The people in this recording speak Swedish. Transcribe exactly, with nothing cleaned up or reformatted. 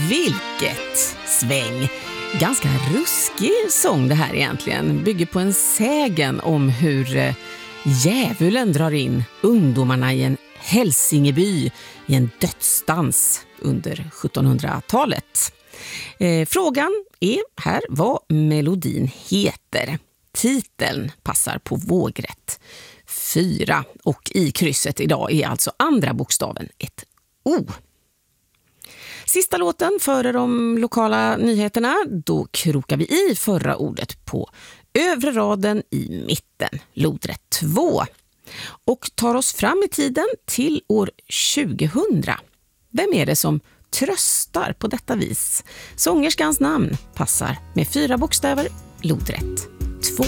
Vilket sväng! Ganska ruskig sång det här egentligen. Bygger på en sägen om hur eh, djävulen drar in ungdomarna i en Hälsingeby i en dödsdans under sjuttonhundratalet. Eh, frågan är här vad melodin heter. Titeln passar på vågrätt fyra och i krysset idag är alltså andra bokstaven ett O. Sista låten före de lokala nyheterna, då krokar vi i förra ordet på övre raden i mitten, lodrätt två, och tar oss fram i tiden till år tjugohundra. Vem är det som tröstar på detta vis? Sångerskans namn passar med fyra bokstäver, lodrätt två.